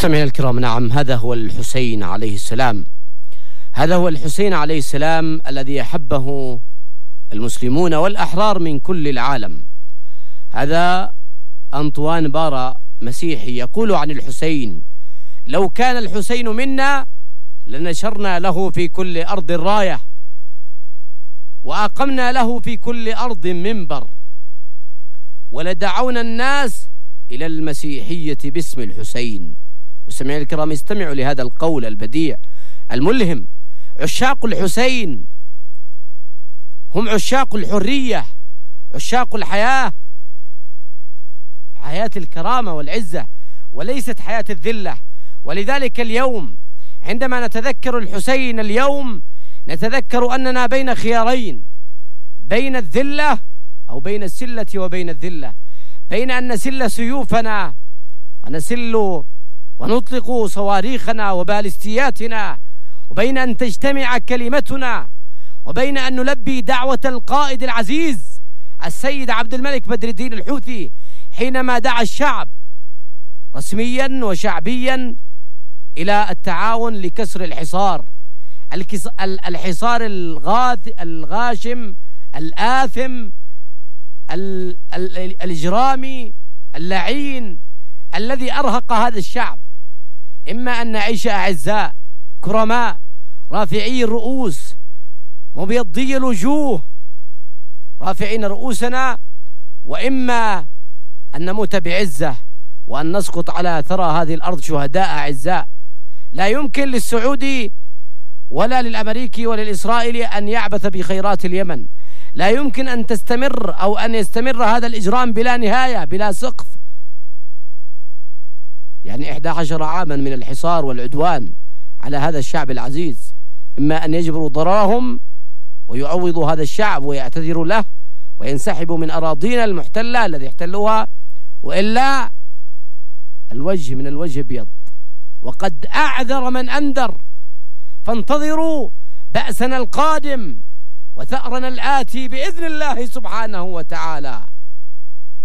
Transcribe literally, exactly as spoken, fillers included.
مستمعينا الكرام، نعم، هذا هو الحسين عليه السلام. هذا هو الحسين عليه السلام الذي أحبه المسلمون والأحرار من كل العالم. هذا أنطوان بارا مسيحي يقول عن الحسين: لو كان الحسين منا لنشرنا له في كل أرض راية، وأقمنا له في كل أرض منبر، ولدعونا الناس إلى المسيحية باسم الحسين. مستمعينا الكرام، استمعوا لهذا القول البديع الملهم. عشاق الحسين هم عشاق الحرية، عشاق الحياة، حياة الكرامة والعزة، وليست حياة الذلة. ولذلك اليوم عندما نتذكر الحسين اليوم نتذكر أننا بين خيارين: بين الذلة أو بين السلة وبين الذلة، بين أن نسل سيوفنا ونسل ونطلق صواريخنا وبالستياتنا، وبين أن تجتمع كلمتنا، وبين أن نلبي دعوة القائد العزيز السيد عبد الملك بدر الدين الحوثي حينما دعا الشعب رسميا وشعبيا إلى التعاون لكسر الحصار، الحصار الغاث الغاشم الآثم الإجرامي اللعين الذي أرهق هذا الشعب. إما أن نعيش أعزاء كرماء رافعي الرؤوس مبيضي الوجوه رافعين رؤوسنا، وإما أن نموت بعزة وأن نسقط على ثرى هذه الأرض شهداء أعزاء. لا يمكن للسعودي ولا للأمريكي ولا للإسرائيلي أن يعبث بخيرات اليمن. لا يمكن أن تستمر أو أن يستمر هذا الإجرام بلا نهاية بلا سقف. يعني إحدى عشر عاما من الحصار والعدوان على هذا الشعب العزيز. إما أن يجبروا ضررهم ويعوضوا هذا الشعب ويعتذروا له وينسحبوا من أراضينا المحتلة الذي احتلوها، وإلا الوجه من الوجه ابيض. وقد أعذر من أنذر، فانتظروا بأسنا القادم وثأرنا الآتي بإذن الله سبحانه وتعالى.